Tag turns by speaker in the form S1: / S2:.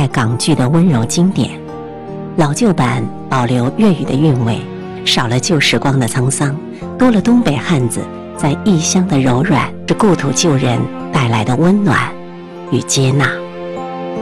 S1: 代港剧的温柔经典。老旧版保留粤语的韵味，少了旧时光的沧桑，多了东北汉子在异乡的柔软，是故土旧人带来的温暖与接纳。